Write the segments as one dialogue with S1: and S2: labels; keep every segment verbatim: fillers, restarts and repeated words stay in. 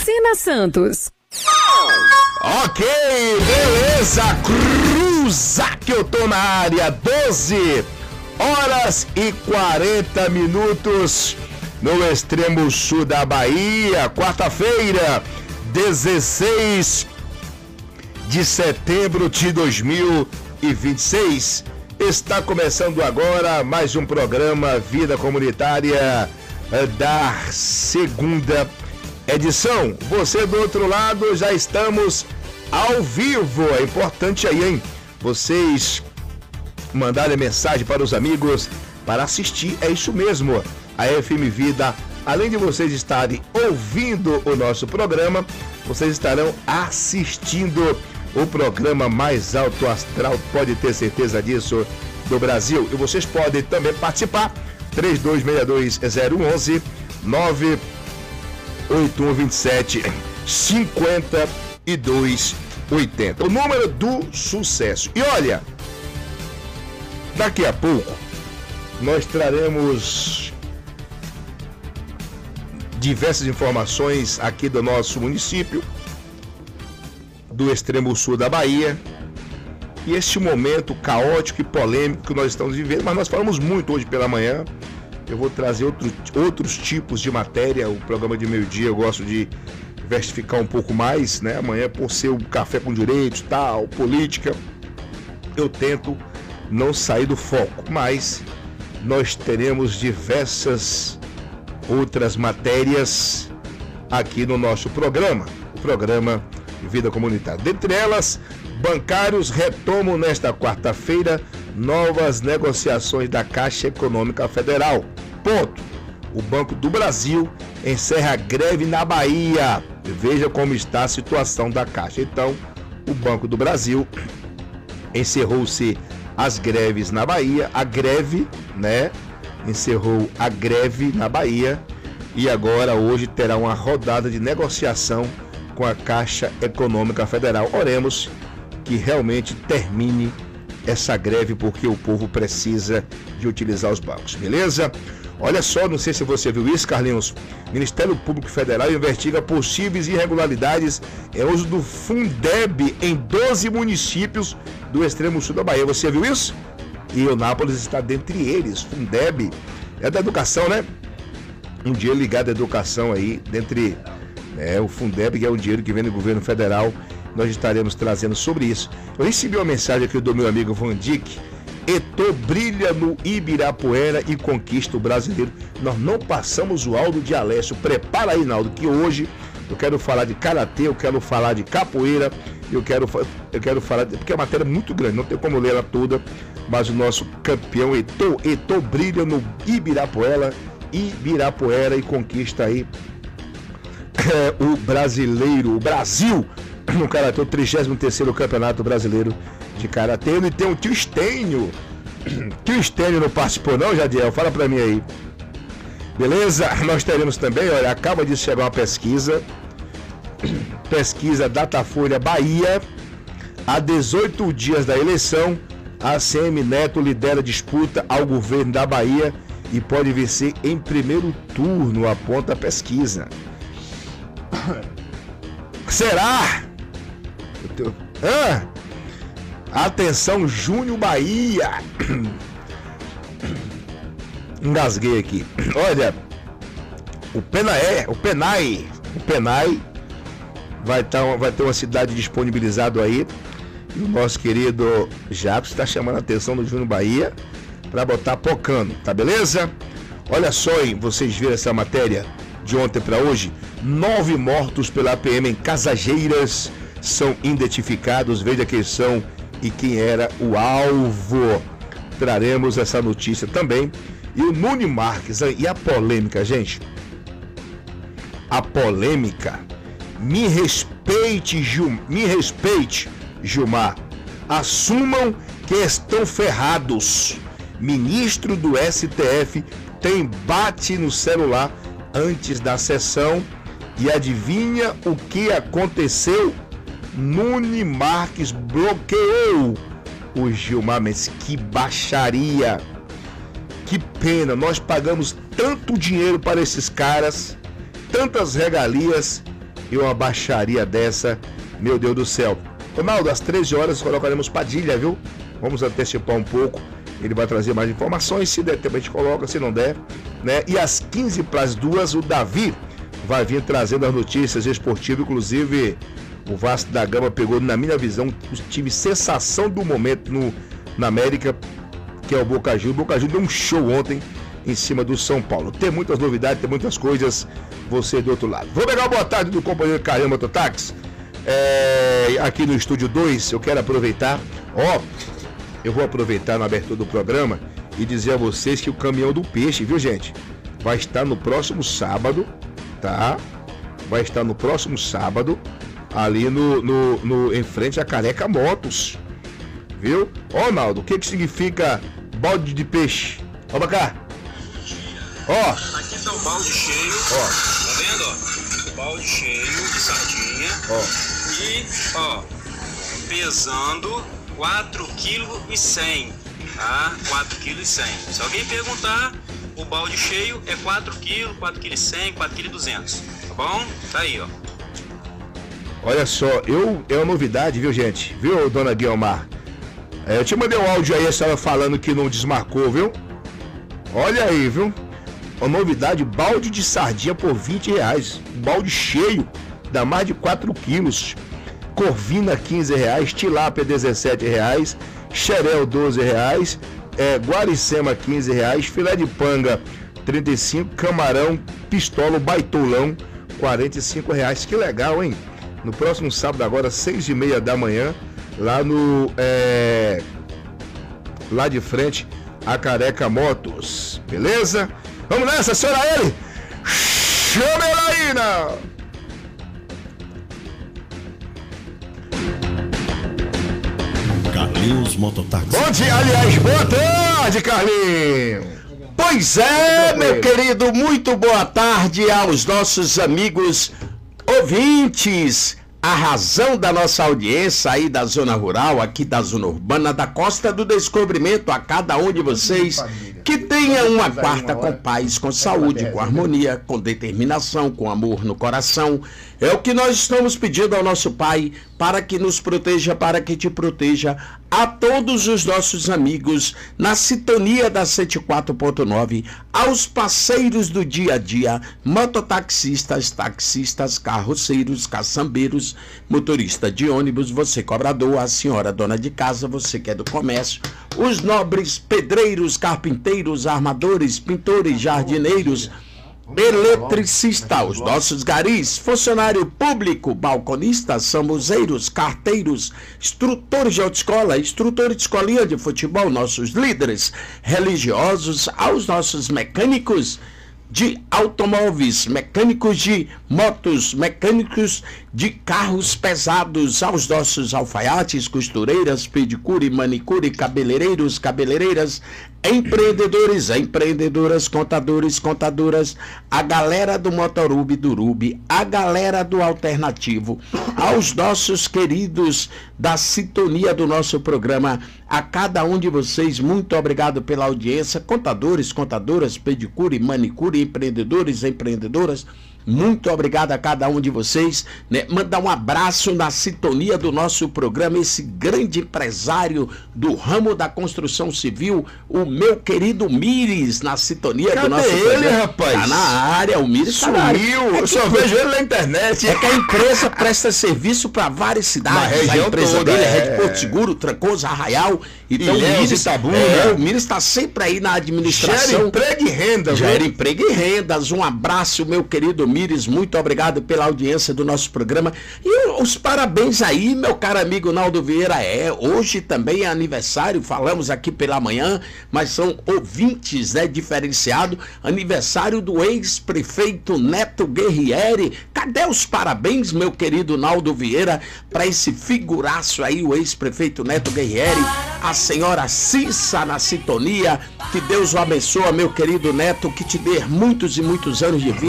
S1: Lucena Santos.
S2: Ok, beleza, cruza que eu tô na área, doze horas e quarenta minutos no extremo sul da Bahia, quarta-feira, dezesseis de setembro de dois mil e vinte e seis. Está começando agora mais um programa Vida Comunitária da segunda edição. Você do outro lado, já estamos ao vivo. É importante aí, hein? Vocês mandarem mensagem para os amigos para assistir. É isso mesmo. A F M Vida, além de vocês estarem ouvindo o nosso programa, vocês estarão assistindo o programa mais alto astral, pode ter certeza disso, do Brasil. E vocês podem também participar. três dois seis dois zero um um, nove oito um dois sete, cinco dois oito zero. O número do sucesso. E olha, daqui a pouco nós traremos diversas informações aqui do nosso município, do extremo sul da Bahia, e este momento caótico e polêmico que nós estamos vivendo, mas nós falamos muito hoje pela manhã. Eu vou trazer outro, outros tipos de matéria. O programa de meio-dia eu gosto de diversificar um pouco mais, né? Amanhã, por ser o café com direitos, tal, política, eu tento não sair do foco, mas nós teremos diversas outras matérias aqui no nosso programa, o programa Vida Comunitária. Dentre elas, bancários retomam nesta quarta-feira novas negociações da Caixa Econômica Federal. Ponto. O Banco do Brasil encerra a greve na Bahia. Veja como está a situação da Caixa. Então, o Banco do Brasil encerrou-se as greves na Bahia. A greve, né? Encerrou a greve na Bahia e agora hoje terá uma rodada de negociação com a Caixa Econômica Federal. Oremos que realmente termine essa greve, porque o povo precisa de utilizar os bancos, beleza? Olha só, não sei se você viu isso, Carlinhos. Ministério Público Federal investiga possíveis irregularidades em uso do Fundeb em doze municípios do extremo sul da Bahia. Você viu isso? E Eunápolis está dentre eles. Fundeb é da educação, né? Um dinheiro ligado à educação aí, dentre é, o Fundeb, que é um dinheiro que vem do governo federal. Nós estaremos trazendo sobre isso. Eu recebi uma mensagem aqui do meu amigo Vandic. Eto'o brilha no Ibirapuera e conquista o brasileiro. Nós não passamos o áudio de Alessio. Prepara aí, Naldo, que hoje eu quero falar de karatê, eu quero falar de capoeira, eu quero, eu quero falar, de, porque a matéria é muito grande, não tem como ler ela toda, mas o nosso campeão Eto'o, Eto'o brilha no Ibirapuera, Ibirapuera e conquista aí é, o brasileiro, o Brasil, no karatê, o trigésimo terceiro Campeonato Brasileiro de Karatê. E tem o tio Estênio. Tio Estênio não participou não, Jadiel? Fala pra mim aí. Beleza? Nós teremos também, olha, acaba de chegar uma pesquisa. Pesquisa Datafolha Bahia. Há dezoito dias da eleição, a ACM Neto lidera disputa ao governo da Bahia e pode vencer em primeiro turno, aponta a pesquisa. Será? Ah, atenção, Júnior Bahia. Engasguei aqui. Olha, o Penaé, o Penai, o Penai vai, tá, vai ter uma cidade disponibilizada aí. E o nosso querido Jacques está chamando a atenção do Júnior Bahia para botar pocando, tá beleza? Olha só, hein, vocês viram essa matéria de ontem para hoje? Nove mortos pela P M em Casageiras são identificados. Veja quem são e quem era o alvo. Traremos essa notícia também. E o Nunes Marques, e a polêmica, gente? A polêmica. Me respeite, Gil, me respeite, Gilmar. Assumam que estão ferrados. Ministro do S T F tem bate no celular antes da sessão. E adivinha o que aconteceu? Nunes Marques bloqueou o Gilmar Mendes. Que baixaria! Que pena! Nós pagamos tanto dinheiro para esses caras, tantas regalias, e uma baixaria dessa, meu Deus do céu. Ronaldo, às treze horas colocaremos Padilha, viu? Vamos antecipar um pouco. Ele vai trazer mais informações, se der tempo a gente coloca, se não der, né? E às quinze para as duas, o Davi vai vir trazendo as notícias esportivas, inclusive o Vasco da Gama pegou, na minha visão, o time sensação do momento no, na América, que é o Boca Juniors. O Boca Juniors deu um show ontem em cima do São Paulo. Tem muitas novidades, tem muitas coisas, você do outro lado. Vou pegar a boa tarde do companheiro Caramba Mototáxi, é, aqui no Estúdio dois, eu quero aproveitar, ó, eu vou aproveitar na abertura do programa e dizer a vocês que o caminhão do peixe, viu gente, vai estar no próximo sábado, tá? Vai estar no próximo sábado, ali no, no, no em frente à Careca Motos, viu? Ó, Naldo, o que que significa balde de peixe? Ó pra cá. Ó.
S1: Aqui tá o balde cheio,
S2: ó.
S1: Tá vendo, ó? O balde cheio de sardinha.
S2: Ó.
S1: E, ó, pesando quatro vírgula cem quilos, tá? quatro vírgula cem quilos. Se alguém perguntar, o balde cheio é quatro quilos, quatro vírgula cem quilos, quatro vírgula duzentos quilos, tá bom? Tá aí, ó.
S2: Olha só, eu, é uma novidade, viu, gente? Viu, dona Guilmar? É, eu te mandei um áudio aí, a senhora falando que não desmarcou, viu? Olha aí, viu? Uma novidade, balde de sardinha por vinte reais. Balde cheio, dá mais de quatro quilos. Corvina quinze reais, tilápia dezessete reais, xerel doze reais, é, guaricema quinze reais, filé de panga trinta e cinco, camarão, pistola, baitolão quarenta e cinco reais. Que legal, hein? No próximo sábado agora, seis e meia da manhã, lá no é, lá de frente a Careca Motos, beleza? Vamos nessa, senhora Eli! Chama ela aí, não!
S3: Carlinhos Mototáxi.
S2: Bom dia, aliás, boa tarde, Carlinhos.
S4: Pois é, meu querido, muito boa tarde aos nossos amigos ouvintes. A razão da nossa audiência aí da zona rural, aqui da zona urbana, da Costa do Descobrimento, a cada um de vocês, que tenha uma quarta com paz, com saúde, com harmonia, com determinação, com amor no coração. É o que nós estamos pedindo ao nosso Pai, para que nos proteja, para que te proteja, a todos os nossos amigos na sintonia da cento e quatro ponto nove, aos parceiros do dia a dia, mototaxistas, taxistas, carroceiros, caçambeiros, motorista de ônibus, você cobrador, a senhora dona de casa, você que é do comércio, os nobres pedreiros, carpinteiros, armadores, pintores, jardineiros, eletricista, os nossos garis, funcionário público, balconistas, samuzeiros, carteiros, instrutores de autoescola, instrutores de escolinha de futebol, nossos líderes religiosos, aos nossos mecânicos de automóveis, mecânicos de motos, mecânicos de carros pesados, aos nossos alfaiates, costureiras, pedicure, manicure, cabeleireiros, cabeleireiras, empreendedores, empreendedoras, contadores, contadoras, a galera do Motorub, do Rubi, a galera do Alternativo, aos nossos queridos da sintonia do nosso programa, a cada um de vocês, muito obrigado pela audiência, contadores, contadoras, pedicure, manicure, empreendedores, empreendedoras, muito obrigado a cada um de vocês, né? Mandar um abraço na sintonia do nosso programa, esse grande empresário do ramo da construção civil, o meu querido Mires, na sintonia
S2: Cadê
S4: do nosso
S2: ele,
S4: programa.
S2: rapaz?
S4: Tá na área, o Mires tá na área.
S2: Sumiu,
S4: É
S2: eu
S4: que-
S2: só vejo ele na internet.
S4: É que a empresa presta serviço para várias cidades.
S2: Na região
S4: a empresa
S2: toda,
S4: dele é
S2: é.
S4: Rede Porto Seguro, Trancoso, Arraial. Então
S2: Ilhéus,
S4: o Mires,
S2: Itabuna.
S4: é, o Mires está sempre aí na administração.
S2: Gera emprego e renda,
S4: Gera
S2: viu?
S4: emprego e rendas. Um abraço, meu querido Mires. Muito obrigado pela audiência do nosso programa. E os parabéns aí, meu caro amigo Naldo Vieira. É, hoje também é aniversário, falamos aqui pela manhã, mas são ouvintes, né, diferenciado. Aniversário do ex-prefeito Neto Guerrieri. Cadê os parabéns, meu querido Naldo Vieira, para esse figuraço aí, o ex-prefeito Neto Guerrieri, a senhora Cissa na sintonia. Que Deus o abençoe, meu querido Neto, que te dê muitos e muitos anos de vida,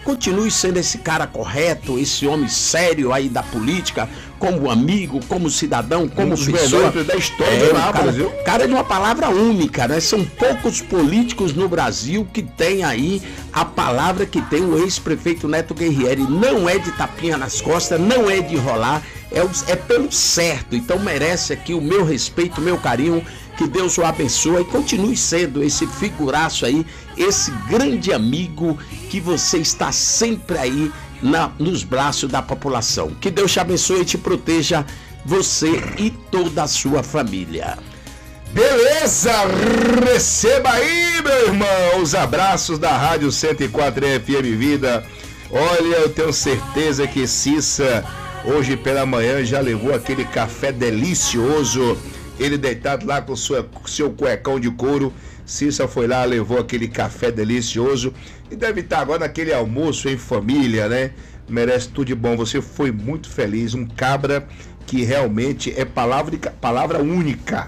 S4: continue sendo esse cara correto, esse homem sério aí da política, como amigo, como cidadão, como
S2: um
S4: pessoa
S2: da história
S4: é,
S2: do
S4: um
S2: Nápoles,
S4: cara,
S2: viu?
S4: cara de uma palavra única, né? São poucos políticos no Brasil que tem aí a palavra que tem o ex-prefeito Neto Guerrieri. Não é de tapinha nas costas, não é de enrolar, é, o, é pelo certo. Então merece aqui o meu respeito, o meu carinho. Que Deus o abençoe e continue sendo esse figuraço aí, esse grande amigo que você está sempre aí na, nos braços da população. Que Deus te abençoe e te proteja, você e toda a sua família.
S2: Beleza, receba aí, meu irmão, os abraços da Rádio cento e quatro F M Vida. Olha, eu tenho certeza que Cissa hoje pela manhã já levou aquele café delicioso. Ele deitado lá com sua, seu cuecão de couro, Cissa foi lá, levou aquele café delicioso e deve estar agora naquele almoço em família, né? Merece tudo de bom. Você foi muito feliz, um cabra que realmente é palavra, palavra única.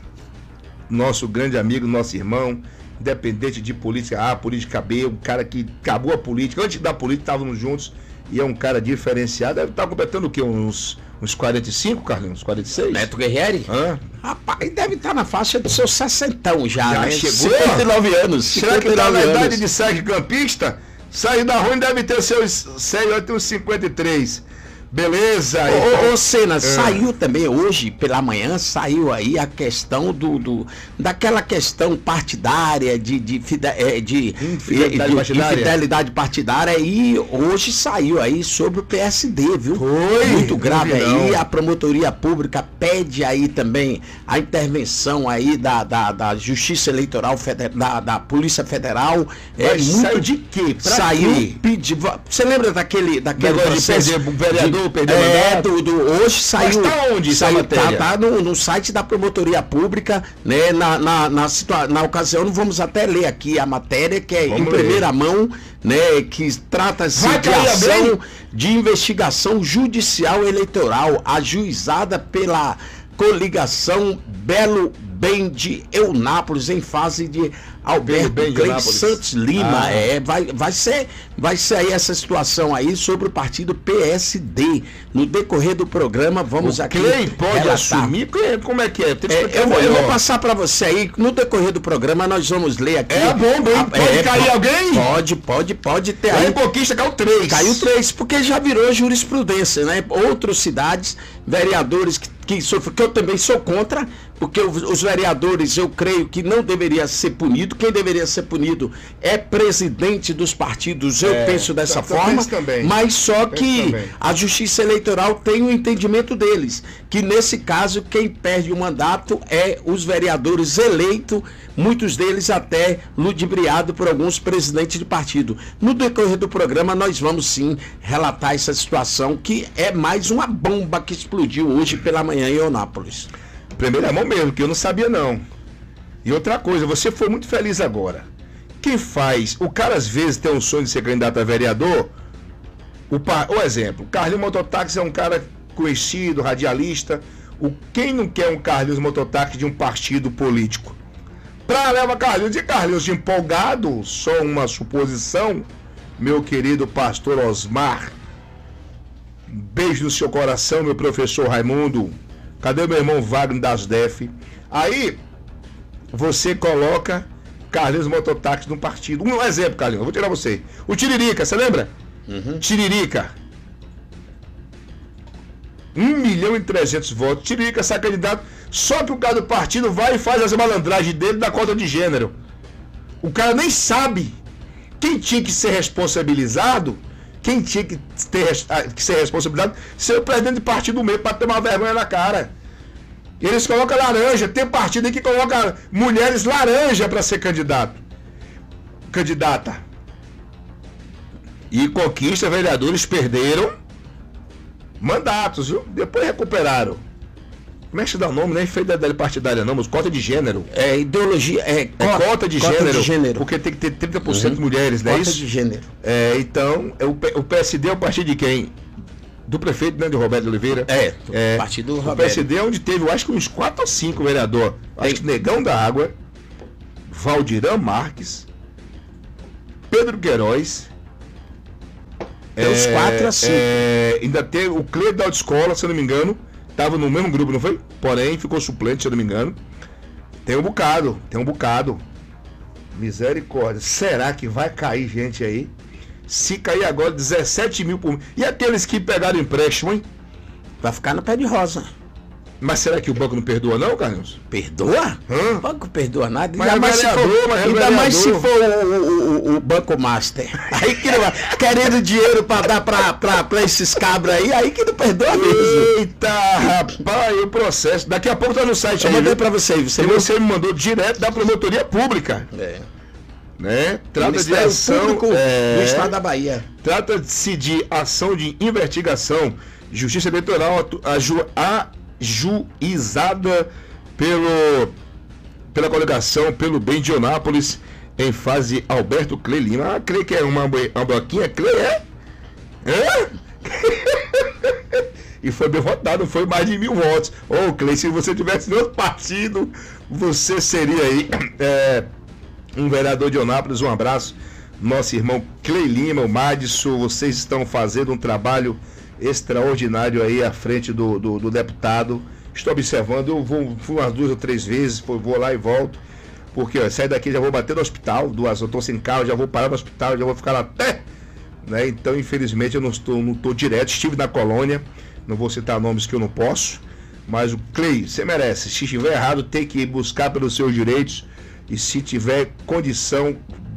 S2: Nosso grande amigo, nosso irmão, independente de política A, política B, um cara que acabou a política, antes da política estávamos juntos e é um cara diferenciado. Deve estar completando o quê? Uns... Uns quarenta e cinco, Carlinhos? Uns quarenta e seis?
S4: Neto Guerrieri?
S2: Hã?
S4: Rapaz, deve estar na faixa do seu sessentão já,
S2: já
S4: né?
S2: chegou?
S4: cinquenta e nove anos.
S2: Será que tá na idade de Sérgio Campista? Saiu da rua deve ter seus Sérgio tem uns cinquenta e três. Beleza.
S4: Ô, ô, Sena, é. Saiu também hoje, pela manhã, saiu aí a questão do, do daquela questão partidária, de, de, de, de,
S2: infidelidade,
S4: de,
S2: partidária.
S4: infidelidade partidária, e hoje saiu aí sobre o P S D, viu?
S2: Foi.
S4: Muito grave
S2: não.
S4: aí, a promotoria pública pede aí também a intervenção aí da, da, da Justiça Eleitoral, Federal, da, da Polícia Federal.
S2: É muito
S4: saiu
S2: de quê? Pra
S4: saiu
S2: quê?
S4: Pedir. Você lembra daquele, daquele
S2: processo de vereador? Perdeu
S4: é, do, do, hoje saiu.
S2: Mas tá onde
S4: saiu,
S2: essa matéria?
S4: Tá, tá no, no site da Promotoria Pública, né? Na, na, na, situa- na ocasião, vamos até ler aqui a matéria, que é
S2: Vamos
S4: em
S2: ler.
S4: primeira mão, né? Que trata-se
S2: Vai
S4: de
S2: cair a
S4: ação
S2: bem?
S4: de investigação judicial eleitoral, ajuizada pela coligação Belo Bem de Eunápolis, em fase de Alberto
S2: Bem de
S4: Cleide
S2: Eunápolis.
S4: Santos Lima.
S2: Ah.
S4: É, vai, vai, ser, vai ser aí essa situação aí sobre o partido P S D. No decorrer do programa, vamos
S2: O
S4: aqui.
S2: Clay pode
S4: relatar.
S2: assumir? Como é que é? Tem que
S4: É,
S2: explicar
S4: eu, vou, eu
S2: melhor.
S4: vou passar para você aí, no decorrer do programa nós vamos ler aqui.
S2: É bom, bem.
S4: a-
S2: Pode
S4: é,
S2: cair
S4: po-
S2: alguém?
S4: Pode, pode, pode ter
S2: Aí
S4: aí.
S2: Conquista caiu três.
S4: Caiu três, porque já virou jurisprudência, né? Outras cidades, vereadores que, que sofrem, que eu também sou contra, porque os, os vereadores, eu creio que não deveria ser punido. Quem deveria ser punido é presidente dos partidos, eu
S2: É,
S4: penso dessa
S2: eu
S4: forma.
S2: penso também.
S4: Mas só
S2: Penso
S4: que
S2: também.
S4: a Justiça Eleitoral tem o entendimento deles, que nesse caso quem perde o mandato é os vereadores eleitos, muitos deles até ludibriados por alguns presidentes de partido. No decorrer do programa nós vamos sim relatar essa situação, que é mais uma bomba que explodiu hoje pela manhã em Eunápolis.
S2: Primeira mão mesmo, que eu não sabia não. E outra coisa, você foi muito feliz agora. Quem faz, o cara às vezes tem um sonho de ser candidato a vereador. O, pa, o exemplo, o Carlinhos Mototáxi é um cara conhecido, radialista. O, quem não quer um Carlinhos Mototáxi de um partido político? Pra levar Carlinhos e Carlinhos de empolgado, só uma suposição, meu querido pastor Osmar. Um beijo no seu coração, meu professor Raimundo. Cadê meu irmão Wagner das D E F? Aí, você coloca Carlinhos Mototáxi no partido. Um exemplo, Carlinhos, eu vou tirar você. O Tiririca, você lembra?
S4: Uhum.
S2: Tiririca. um milhão e trezentos votos. Tiririca sai candidato. Só que o cara do partido vai e faz as malandragens dele da cota de gênero. O cara nem sabe. Quem tinha que ser responsabilizado, quem tinha que, ter, que ser responsabilizado, ser o presidente de partido mesmo, para ter uma vergonha na cara. Eles colocam laranja. Tem partido aí que coloca mulheres laranja para ser candidato. Candidata. E Conquista, vereadores perderam mandatos, viu? Depois recuperaram. Como é que se dá o nome? Nem fidelidade partidária, não, mas cota de gênero.
S4: É ideologia, é,
S2: É
S4: cota,
S2: cota, de,
S4: cota
S2: gênero,
S4: de gênero.
S2: porque tem que ter trinta por cento
S4: Uhum.
S2: mulheres, não é
S4: Cota
S2: isso?
S4: de gênero.
S2: É, então, é o, P- o P S D é o partido de quem? Do prefeito, né, de Roberto Oliveira.
S4: É,
S2: É,
S4: partido
S2: o
S4: Roberto.
S2: P S D é onde teve, eu acho que uns quatro ou cinco vereadores. Acho que Negão da Água, Valdirã Marques, Pedro Queiroz,
S4: Tem é, os quatro assim.
S2: É, ainda tem o Cleide da autoescola, se eu não me engano. Tava no mesmo grupo, não foi? Porém, ficou suplente, se eu não me engano. Tem um bocado, tem um bocado. Misericórdia. Será que vai cair gente aí? Se cair agora, dezessete mil por mês. E aqueles que pegaram empréstimo, hein?
S4: Vai ficar no pé de rosa.
S2: Mas será que o banco não perdoa, não, Carlos?
S4: Perdoa?
S2: Hã?
S4: O banco perdoa nada.
S2: Mas
S4: ainda
S2: é
S4: mais,
S2: vereador,
S4: se for,
S2: mas é
S4: ainda mais se
S2: vereador.
S4: for o, o, o, o Banco Master. Aí que não, querendo dinheiro pra dar pra, pra, pra esses cabras aí, aí que não perdoa mesmo.
S2: Eita, rapaz, o processo. Daqui a pouco tá no site
S4: Eu
S2: aí.
S4: mandei
S2: viu?
S4: pra você. Você,
S2: E
S4: viu?
S2: você me mandou direto da promotoria pública.
S4: É.
S2: Né? Trata de
S4: Ministério
S2: ação
S4: Público
S2: é,
S4: do Estado da Bahia.
S2: Trata-se de ação de investigação, justiça eleitoral aju, ajuizada pelo, pela coligação pelo bem de Onápolis, em fase Alberto Clay Lima. Ah, Clay que é uma, uma bloquinha, Clay é? É? E foi bem votado, foi mais de mil votos. Ô, oh, Clay, se você tivesse no outro partido, você seria aí é, um vereador de Onápolis. Um abraço, nosso irmão Clay Lima, o Madison. Vocês estão fazendo um trabalho extraordinário aí à frente do, do, do deputado. Estou observando, eu vou, fui umas duas ou três vezes, vou lá e volto, porque ó, sair daqui já vou bater no hospital, duas, eu estou sem carro, já vou parar no hospital, já vou ficar lá até, né? Então infelizmente eu não estou, não estou direto, estive na colônia, não vou citar nomes que eu não posso, mas o Clay, você merece. Se estiver errado, tem que buscar pelos seus direitos, e se tiver condição,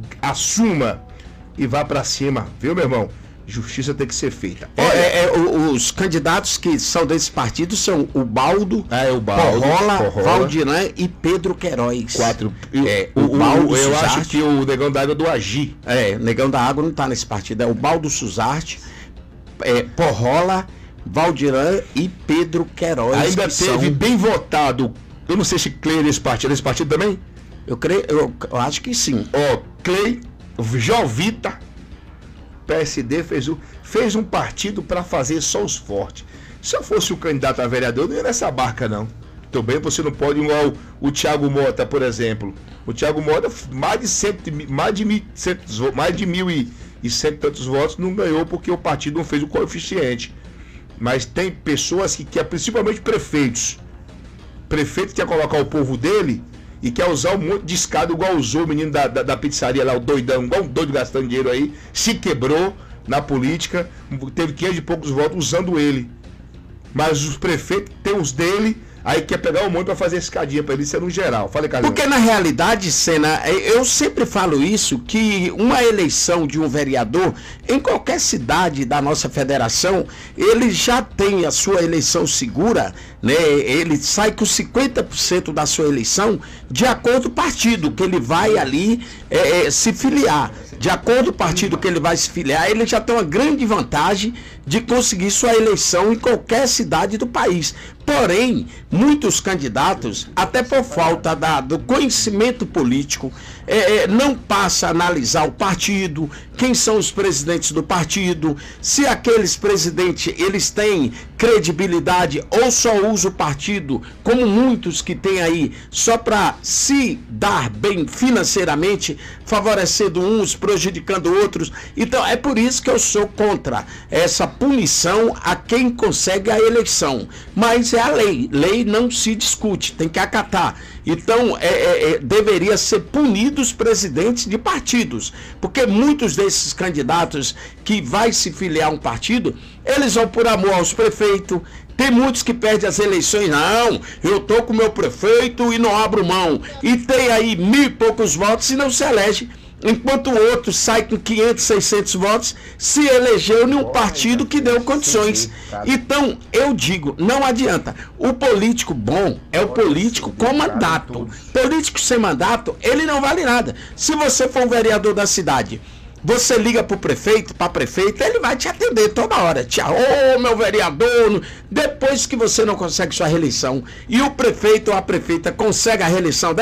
S2: assuma e vá para cima, viu, meu irmão? Justiça tem que ser feita.
S4: É, é, é, os candidatos que são desse partido são o Baldo,
S2: é, o Baldo
S4: Porrola,
S2: Porrola,
S4: Valdiran e Pedro Queiroz.
S2: Quatro.
S4: É,
S2: o,
S4: o, o Baldo
S2: eu
S4: Suzarte,
S2: acho que o Negão d'Água do Agi.
S4: É, o Negão da Água não está nesse partido. É o Baldo Suzarte, é, Porrola, Valdiran e Pedro Queiroz.
S2: Ainda teve
S4: são...
S2: bem votado. Eu não sei se Clay é desse partido. É desse partido também?
S4: Eu creio, eu, eu acho que sim.
S2: Ó, Clay, Jovita, P S D fez, o, fez um partido para fazer só os fortes. Se eu fosse o candidato a vereador, eu não ia nessa barca, não. Também você não pode, igual o, o Thiago Mota, por exemplo. O Thiago Mota, mais de cento, mais de mil, cento, mais de mil e, e cento e tantos votos, não ganhou porque o partido não fez o coeficiente. Mas tem pessoas que querem, principalmente prefeitos. Prefeito quer colocar o povo dele e quer usar um monte de escada, igual usou o menino da, da, da pizzaria lá, o doidão, igual um doido gastando dinheiro aí, se quebrou na política, teve quinhentos e poucos votos usando ele. Mas os prefeitos têm os dele, aí quer pegar um monte para fazer escadinha para ele, isso é no geral. Fala, Carlinhos.
S4: Porque na realidade, Sena, eu sempre falo isso, que uma eleição de um vereador, em qualquer cidade da nossa federação, ele já tem a sua eleição segura, né? Ele sai com cinquenta por cento da sua eleição de acordo com o partido que ele vai ali é, se filiar. De acordo com o partido que ele vai se filiar, ele já tem uma grande vantagem de conseguir sua eleição em qualquer cidade do país. Porém, muitos candidatos, até por falta da, do conhecimento político, é, é, não passa a analisar o partido, quem são os presidentes do partido, se aqueles presidentes eles têm credibilidade ou só usa o partido, como muitos que tem aí, só para se dar bem financeiramente, favorecendo uns, prejudicando outros. Então é por isso que eu sou contra essa punição a quem consegue a eleição. Mas é a lei, lei não se discute, tem que acatar. Então é, é, é, deveria ser punido os presidentes de partidos, porque muitos desses candidatos que vai se filiar a um partido, eles vão por amor aos prefeitos. Tem muitos que perdem as eleições, não, eu tô com o meu prefeito e não abro mão, e tem aí mil e poucos votos e não se elege, enquanto o outro sai com quinhentos, seiscentos votos, se elegeu em um partido que deu condições. Então, eu digo, não adianta. O político bom é o político com mandato. Político sem mandato, ele não vale nada. Se você for um vereador da cidade, você liga pro prefeito, pra prefeita, ele vai te atender toda hora. Tchau, ô meu vereador. Depois que você não consegue sua reeleição e o prefeito ou a prefeita consegue a reeleição dela,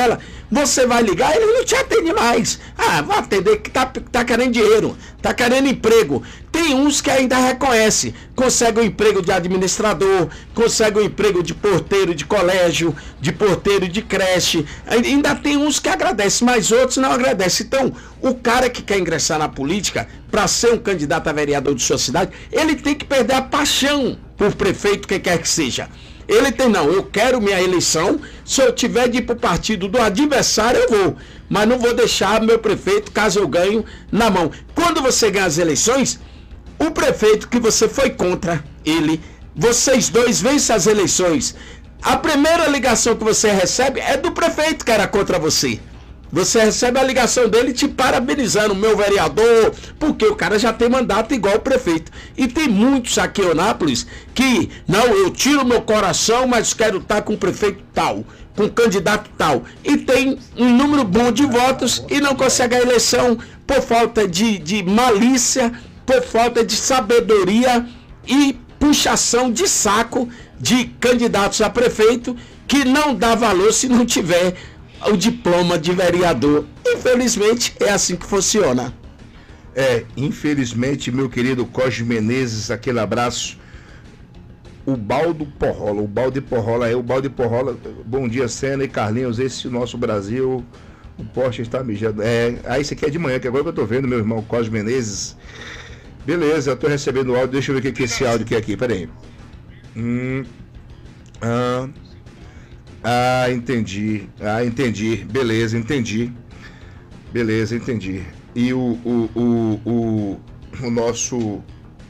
S4: Você vai ligar, ele não te atende mais. Ah, vai atender que tá, tá querendo dinheiro, tá querendo emprego. Tem uns que ainda reconhecem, consegue um emprego de administrador, consegue um emprego de porteiro de colégio, de porteiro de creche. Ainda tem uns que agradecem, mas outros não agradecem. Então, o cara que quer ingressar na política, para ser um candidato a vereador de sua cidade, ele tem que perder a paixão por prefeito, que quer que seja. Ele tem, não, eu quero minha eleição, se eu tiver de ir para o partido do adversário, eu vou. Mas não vou deixar meu prefeito, caso eu ganho, na mão. Quando você ganha as eleições, o prefeito que você foi contra ele, vocês dois vencem as eleições. A primeira ligação que você recebe é do prefeito que era contra você. Você recebe a ligação dele te parabenizando, meu vereador, porque o cara já tem mandato igual o prefeito. E tem muitos aqui em Eunápolis que, não, eu tiro meu coração, mas quero estar com o prefeito tal, com o candidato tal. E tem um número bom de votos e não consegue a eleição por falta de, de malícia, por falta de sabedoria e puxação de saco de candidatos a prefeito que não dá valor se não tiver o diploma de vereador. Infelizmente, é assim que funciona.
S2: É, infelizmente, meu querido Cosme Menezes, aquele abraço. O Baldo Porrola, o Balde Porrola é o Balde Porrola. Bom dia, Senna e Carlinhos, esse é o nosso Brasil. O poste está mijando. É, ah, esse aqui é de manhã, que agora que eu tô vendo, meu irmão Cosme Menezes. Beleza, eu tô recebendo o áudio, deixa eu ver o que, que é esse áudio que é aqui, peraí. Hum, ah... Ah, entendi. Ah, entendi. Beleza, entendi. Beleza, entendi. E o, o, o, o, o nosso...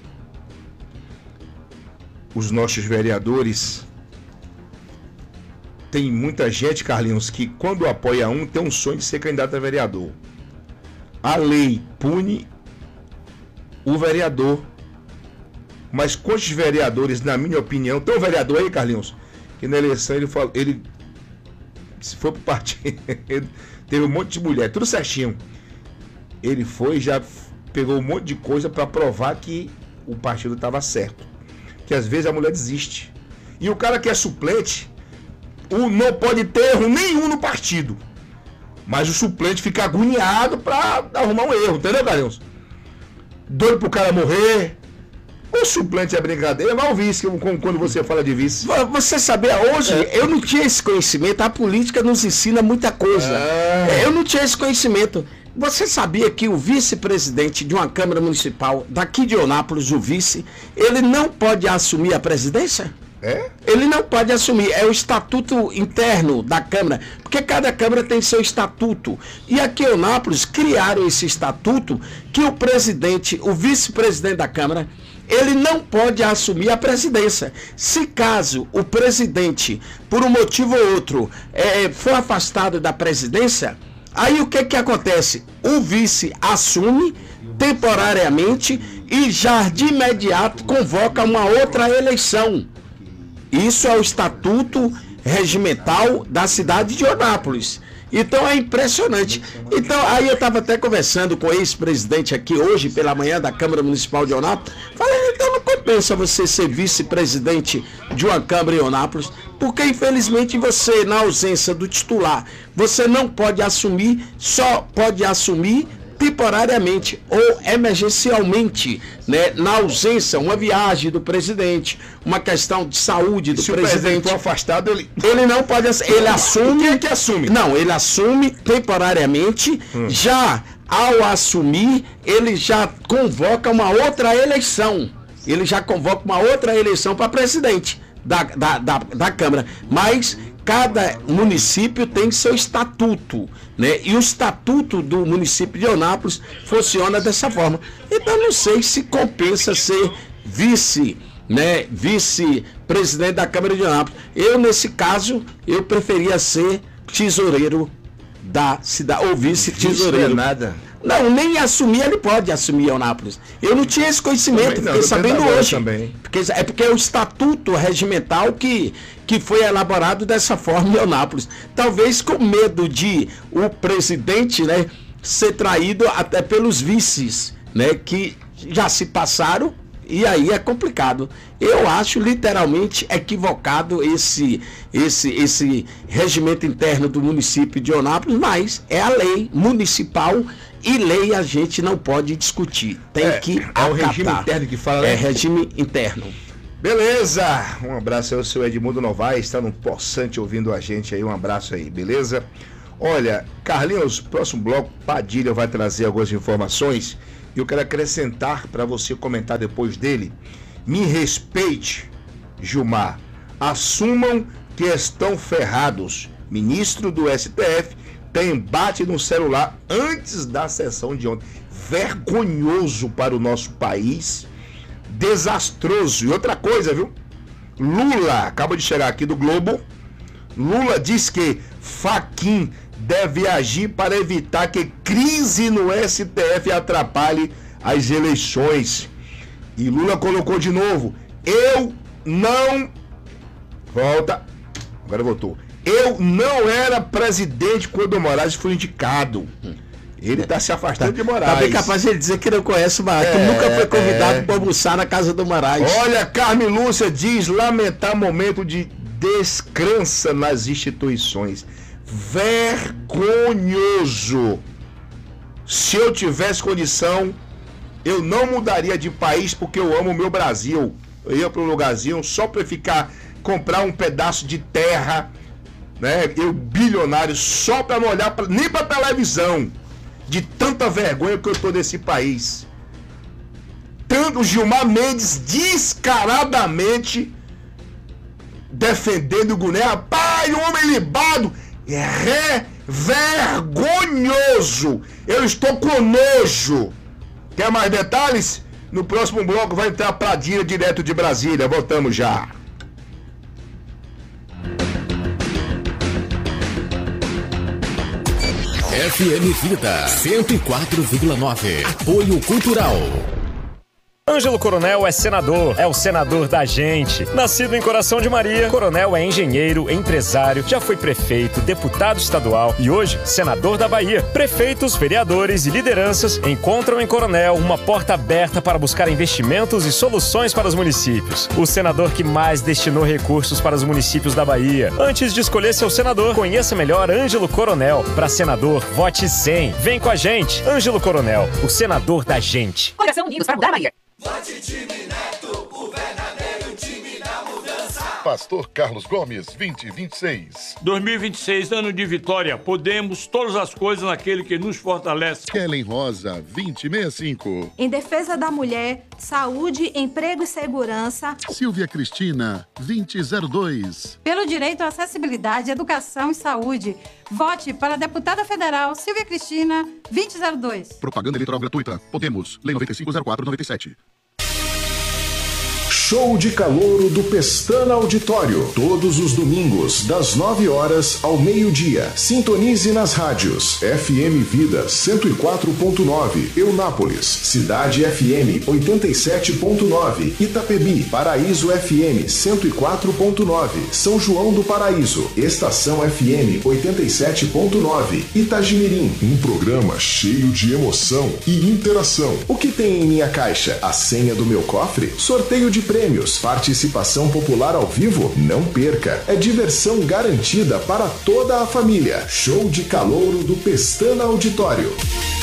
S2: Os nossos vereadores... Tem muita gente, Carlinhos, que quando apoia um, tem um sonho de ser candidato a vereador. A lei pune o vereador. Mas quantos vereadores, na minha opinião... Tem um vereador aí, Carlinhos? Que na eleição ele falou, ele se foi pro partido, teve um monte de mulher, tudo certinho. Ele foi já pegou um monte de coisa para provar que o partido estava certo. Que às vezes a mulher desiste. E o cara que é suplente, o, não pode ter erro nenhum no partido. Mas o suplente fica agoniado para arrumar um erro, entendeu, Carlinhos? Doido pro cara morrer. O suplente é brincadeira, mas o vice, quando você fala de vice.
S4: Você sabia, hoje, é. eu não tinha esse conhecimento, a política nos ensina muita coisa. É. Eu não tinha esse conhecimento. Você sabia que o vice-presidente de uma Câmara Municipal daqui de Eunápolis, o vice, ele não pode assumir a presidência?
S2: É?
S4: Ele não pode assumir, é o estatuto interno da Câmara, porque cada Câmara tem seu estatuto. E aqui em Eunápolis criaram esse estatuto que o presidente, o vice-presidente da Câmara, ele não pode assumir a presidência. Se caso o presidente, por um motivo ou outro, é, for afastado da presidência, aí o que que acontece? O vice assume temporariamente e já de imediato convoca uma outra eleição. Isso é o estatuto regimental da cidade de Eunápolis. Então é impressionante. Então aí eu estava até conversando com o ex-presidente aqui hoje pela manhã da Câmara Municipal de Eunápolis. Falei, então não compensa você ser vice-presidente de uma Câmara em Eunápolis, porque infelizmente você, na ausência do titular, você não pode assumir, só pode assumir temporariamente ou emergencialmente, né, na ausência, uma viagem do presidente, uma questão de saúde do
S2: Se
S4: presidente.
S2: Se o presidente for afastado, ele...
S4: Ele não pode... Ele assume...
S2: Quem é que assume?
S4: Não, ele assume temporariamente, hum. já ao assumir, ele já convoca uma outra eleição. Ele já convoca uma outra eleição para presidente da, da, da, da Câmara. Mas cada município tem seu estatuto, né? E o estatuto do município de Eunápolis funciona dessa forma. Então não sei se compensa ser vice, né? Vice-presidente da Câmara de Eunápolis. Eu, nesse caso, eu preferia ser tesoureiro da cidade, ou vice-tesoureiro.
S2: Não é nada.
S4: Não, nem assumir, ele pode assumir Eunápolis. Eu não tinha esse conhecimento, não, fiquei sabendo hoje.
S2: Também.
S4: Porque, é porque é o estatuto regimental que, que foi elaborado dessa forma em Eunápolis. Talvez com medo de o presidente, né, ser traído até pelos vices, né, que já se passaram E aí é complicado. Eu acho literalmente equivocado esse, esse, esse regimento interno do município de Eunápolis, mas é a lei municipal e lei a gente não pode discutir. Tem
S2: é,
S4: que
S2: acatar. É o regime interno que fala, né?
S4: É regime interno.
S2: Beleza, um abraço aí ao seu Edmundo Novaes, está no Poçante ouvindo a gente aí, um abraço aí, beleza? Olha, Carlinhos, próximo bloco, Padilha vai trazer algumas informações e eu quero acrescentar para você comentar depois dele. Me respeite, Gilmar, assumam que estão ferrados. Ministro do S T F tem embate no celular antes da sessão de ontem. Vergonhoso para o nosso país. Desastroso. E outra coisa, viu? Lula, acaba de chegar aqui do Globo. Lula diz que Fachin deve agir para evitar que crise no S T F atrapalhe as eleições. E Lula colocou de novo: eu não... Volta. Agora voltou. Eu não era presidente quando o Moraes foi indicado. Ele está se afastando de Moraes.
S4: Tá bem capaz de ele dizer que não conhece o Moraes, é, que nunca foi convidado é. para almoçar na casa do Moraes.
S2: Olha, Carmen Lúcia diz lamentar momento de descrença nas instituições. Vergonhoso. Se eu tivesse condição, eu não mudaria de país porque eu amo o meu Brasil. Eu ia para um lugarzinho só para ficar, comprar um pedaço de terra, né? Eu bilionário, só para não olhar pra, nem para televisão. De tanta vergonha que eu tô nesse país. Tanto o Gilmar Mendes descaradamente defendendo o Guné. Rapaz, o homem libado é vergonhoso. Eu estou com nojo. Quer mais detalhes? No próximo bloco vai entrar Pradinha direto de Brasília. Voltamos já.
S3: F M Vida cento e quatro vírgula nove. Apoio Cultural.
S5: Ângelo Coronel é senador, é o senador da gente. Nascido em Coração de Maria, Coronel é engenheiro, empresário, já foi prefeito, deputado estadual e hoje senador da Bahia. Prefeitos, vereadores e lideranças encontram em Coronel uma porta aberta para buscar investimentos e soluções para os municípios. O senador que mais destinou recursos para os municípios da Bahia. Antes de escolher seu senador, conheça melhor Ângelo Coronel. Para senador, vote cem. Vem com a gente. Ângelo Coronel, o senador da gente.
S6: Coração Unidos para mudar a Bahia.
S7: Vote time Neto, o verdadeiro time da mudança.
S8: Pastor Carlos Gomes, vinte e vinte e seis.
S9: dois mil e vinte e seis, ano de vitória. Podemos todas as coisas naquele que nos fortalece.
S8: Kellen Rosa, vinte e sessenta e cinco.
S10: Em defesa da mulher, saúde, emprego e segurança.
S8: Silvia Cristina, vinte e zero dois.
S11: Pelo direito à acessibilidade, educação e saúde. Vote para a deputada federal Silvia Cristina, vinte e zero dois.
S8: Propaganda eleitoral gratuita. Podemos. Lei noventa e cinco zero quatro noventa e sete.
S12: Show de calouro do Pestana Auditório. Todos os domingos, das nove horas ao meio-dia. Sintonize nas rádios F M Vida cento e quatro ponto nove, Eunápolis, Cidade F M oitenta e sete ponto nove, Itapebi, Paraíso F M cento e quatro ponto nove, São João do Paraíso, Estação F M oitenta e sete ponto nove, Itagimirim. Um programa cheio de emoção e interação. O que tem em minha caixa? A senha do meu cofre? Sorteio de prêmios. Participação popular ao vivo? Não perca. É diversão garantida para toda a família. Show de calouro do Pestana Auditório.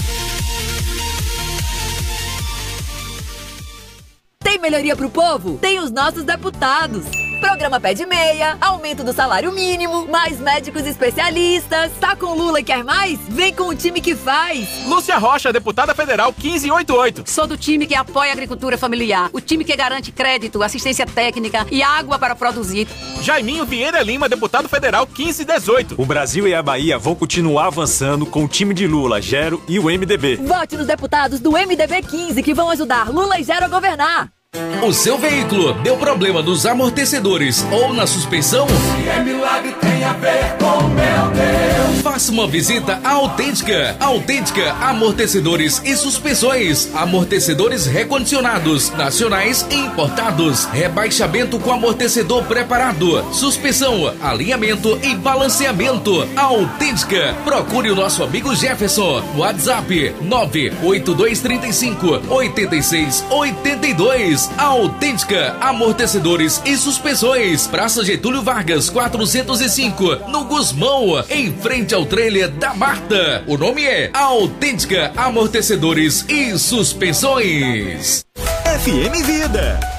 S6: Tem melhoria pro povo? Tem os nossos deputados. Programa Pé de Meia, aumento do salário mínimo, mais médicos especialistas. Tá com Lula e quer mais? Vem com o time que faz.
S13: Lúcia Rocha, deputada federal quinze e oitenta e oito.
S14: Sou do time que apoia a agricultura familiar, o time que garante crédito, assistência técnica e água para produzir.
S13: Jaiminho Vieira Lima, deputado federal quinze e dezoito.
S15: O Brasil e a Bahia vão continuar avançando com o time de Lula, Gero e o M D B.
S6: Vote nos deputados do M D B quinze que vão ajudar Lula e Gero a governar.
S16: O seu veículo deu problema nos amortecedores ou na suspensão?
S7: Se é milagre, tem a ver com meu Deus.
S16: Faça uma visita à Autêntica. Autêntica Amortecedores e Suspensões. Amortecedores recondicionados, nacionais e importados. Rebaixamento com amortecedor preparado. Suspensão, alinhamento e balanceamento. Autêntica. Procure o nosso amigo Jefferson. WhatsApp nove oito dois três cinco oito seis oito dois. Autêntica Amortecedores e Suspensões. Praça Getúlio Vargas quatrocentos e cinco, no Gusmão, em frente ao trailer da Marta. O nome é Autêntica Amortecedores e Suspensões.
S3: F M Vida.